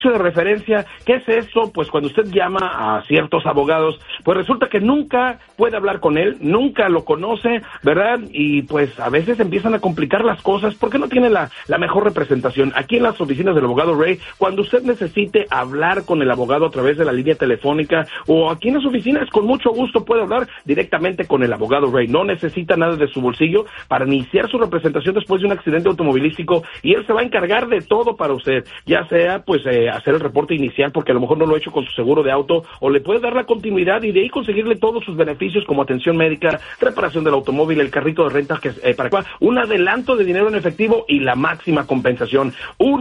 de referencia. ¿Qué es eso? Pues cuando usted llama a ciertos abogados, pues resulta que nunca puede hablar con él, nunca lo conoce, ¿verdad? Y pues a veces empiezan a complicar las cosas porque no tiene la mejor representación. Aquí en las oficinas del abogado Ray, cuando usted necesite hablar con el abogado a través de la línea telefónica o aquí en las oficinas, con mucho gusto puede hablar directamente con el abogado Ray. No necesita nada de su bolsillo para iniciar su representación después de un accidente automovilístico y él se va a encargar de todo para usted, ya sea pues hacer el reporte inicial porque a lo mejor no lo ha hecho con su seguro de auto, o le puede dar la continuidad y de ahí conseguirle todos sus beneficios como atención médica, reparación del automóvil, el carrito de renta que para un adelanto de dinero en efectivo y la máxima compensación.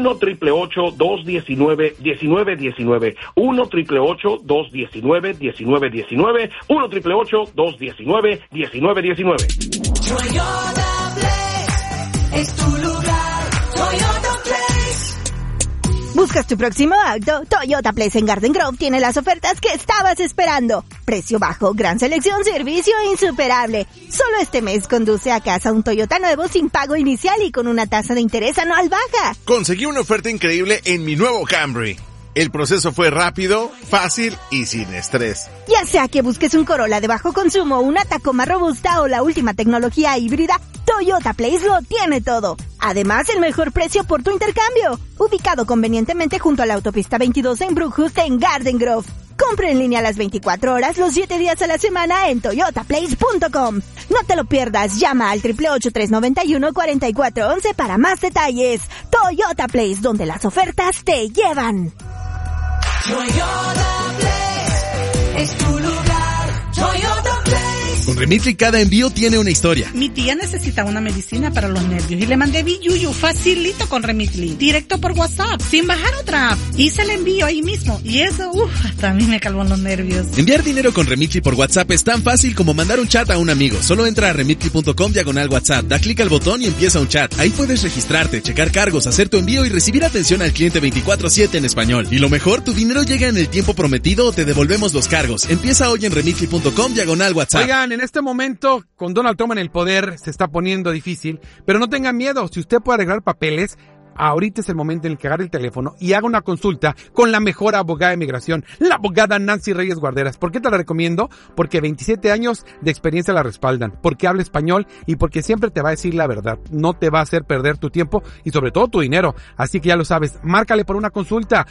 1-888-219-1919 1-888-219-1919 1-888-219-1919. Toyota Place es tu lugar. Toyota Place. ¿Buscas tu próximo auto? Toyota Place en Garden Grove tiene las ofertas que estabas esperando. Precio bajo, gran selección, servicio insuperable. Solo este mes conduce a casa un Toyota nuevo sin pago inicial y con una tasa de interés anual baja. Conseguí una oferta increíble en mi nuevo Camry. El proceso fue rápido, fácil y sin estrés. Ya sea que busques un Corolla de bajo consumo, una Tacoma robusta o la última tecnología híbrida, Toyota Place lo tiene todo. Además, el mejor precio por tu intercambio. Ubicado convenientemente junto a la autopista 22 en Brookhurst en Garden Grove. Compra en línea las 24 horas, los 7 días a la semana en toyotaplace.com. No te lo pierdas, llama al 888-391-4411 para más detalles. Toyota Place, donde las ofertas te llevan. Toyota Place es tu lugar. Toyota Place. Con Remitly cada envío tiene una historia. Mi tía necesita una medicina para los nervios y le mandé Biyuyu facilito con Remitly, directo por WhatsApp, sin bajar otra app. Hice el envío ahí mismo y eso, hasta a mí me calmó los nervios. Enviar dinero con Remitly por WhatsApp es tan fácil como mandar un chat a un amigo. Solo entra a remitly.com/WhatsApp, da clic al botón y empieza un chat. Ahí puedes registrarte, checar cargos, hacer tu envío y recibir atención al cliente 24/7 en español. Y lo mejor, tu dinero llega en el tiempo prometido o te devolvemos los cargos. Empieza hoy en remitly.com/WhatsApp. Oigan, en este momento, con Donald Trump en el poder, se está poniendo difícil, pero no tengan miedo, si usted puede arreglar papeles, ahorita es el momento en el que agarre el teléfono y haga una consulta con la mejor abogada de migración, la abogada Nancy Reyes Guarderas. ¿Por qué te la recomiendo? Porque 27 años de experiencia la respaldan, porque habla español y porque siempre te va a decir la verdad. No te va a hacer perder tu tiempo y sobre todo tu dinero. Así que ya lo sabes, márcale por una consulta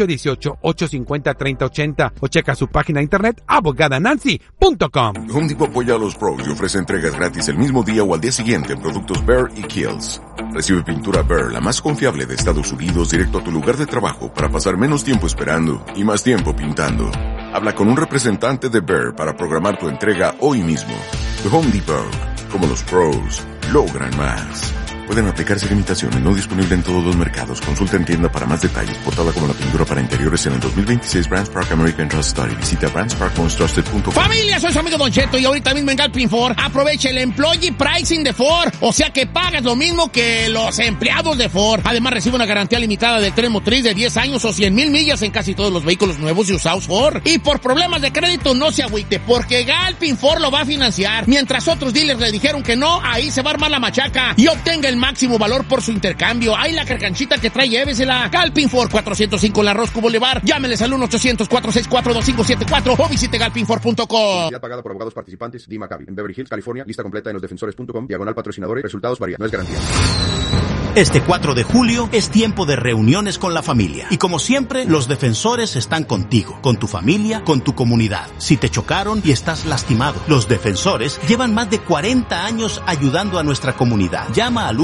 818-850-3080 o checa su página de internet abogadanancy.com. Home Depot apoya a los pros y ofrece entregas gratis el mismo día o al día siguiente en productos Behr y Kiehl's. Recibe pintura Behr, la más confiable de Estados Unidos, directo a tu lugar de trabajo para pasar menos tiempo esperando y más tiempo pintando. Habla con un representante de Behr para programar tu entrega hoy mismo. The Home Depot, como los pros, logran más. Pueden aplicarse limitaciones, no disponible en todos los mercados. Consulta en tienda para más detalles. Portada como la pintura para interiores en el 2026 Brands Park American Trust Study. Visita brandsparkmostrusted.com. Familia, soy su amigo Don Cheto y ahorita mismo en Galpin Ford aprovecha el Employee Pricing de Ford. O sea que pagas lo mismo que los empleados de Ford. Además recibe una garantía limitada de tren motriz de 10 años o 100,000 millas en casi todos los vehículos nuevos y usados Ford. Y por problemas de crédito no se agüite, porque Galpin Ford lo va a financiar. Mientras otros dealers le dijeron que no, ahí se va a armar la machaca y obtenga el máximo valor por su intercambio. Ahí la carcanchita que trae, llévesela. Galpin Ford, 405 La Rosco Boulevard. Llámeles al 1-800-464-2574 o visite galpinford.com. Pagada por abogados participantes, D. Maccabi, en Beverly Hills, California. Lista completa en losdefensores.com. /patrocinadores. Resultados varían. No es garantía. Este 4 de julio es tiempo de reuniones con la familia. Y como siempre, los defensores están contigo, con tu familia, con tu comunidad. Si te chocaron y estás lastimado, los defensores llevan más de 40 años ayudando a nuestra comunidad. Llama al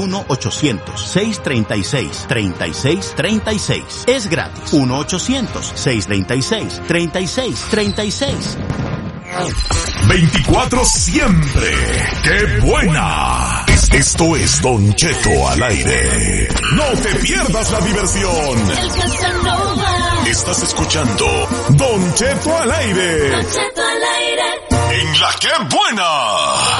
1-800-636-3636. Es gratis. 1-800-636-3636. 24 siempre. ¡Qué buena! Esto es Don Cheto al aire. No te pierdas la diversión. Estás escuchando Don Cheto al aire. Don Cheto al aire. En la ¡Qué buena!